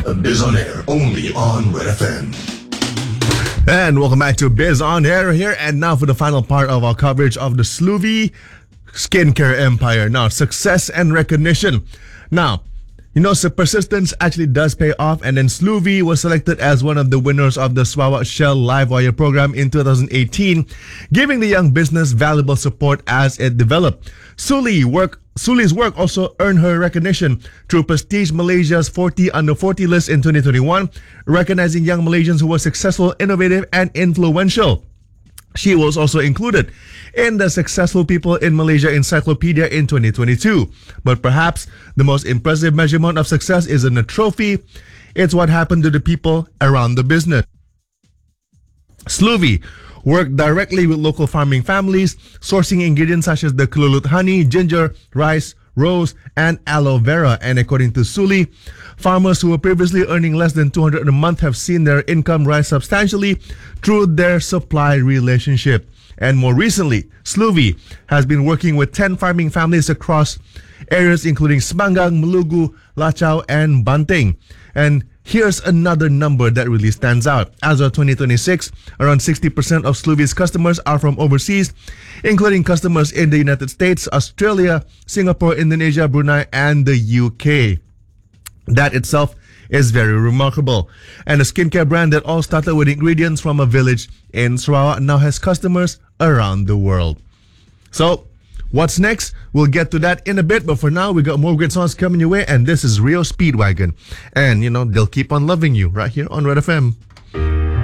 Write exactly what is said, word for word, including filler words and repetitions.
Biz on Air, only on Red F M. And welcome back to Biz on Air here. And now for the final part of our coverage of the Sluvy skincare empire. Now, success and recognition. Now, you know, so persistence actually does pay off, and then Sluvy was selected as one of the winners of the Sarawak Shell Livewire program in two thousand eighteen, giving the young business valuable support as it developed. Suli work Suli's work also earned her recognition through Prestige Malaysia's forty under forty list in twenty twenty-one, recognizing young Malaysians who were successful, innovative, and influential. She was also included in the Successful People in Malaysia Encyclopedia in twenty twenty-two. But perhaps the most impressive measurement of success isn't a trophy, it's what happened to the people around the business. Sluvy worked directly with local farming families, sourcing ingredients such as the kelulut honey, ginger, rice, rose, and aloe vera. And according to Suli, farmers who were previously earning less than two hundred a month have seen their income rise substantially through their supply relationship. And more recently, Sluvy has been working with ten farming families across areas including Semangang, Malugu, Lachau, and Banting. And here's another number that really stands out. As of twenty twenty-six, around sixty percent of Sluvy's customers are from overseas, including customers in the United States, Australia, Singapore, Indonesia, Brunei, and the U K. That itself is very remarkable. And a skincare brand that all started with ingredients from a village in Sarawak now has customers around the world. So, what's next? We'll get to that in a bit, but for now, we got more great songs coming your way, and this is Rio Speedwagon. And, you know, they'll keep on loving you right here on Red F M.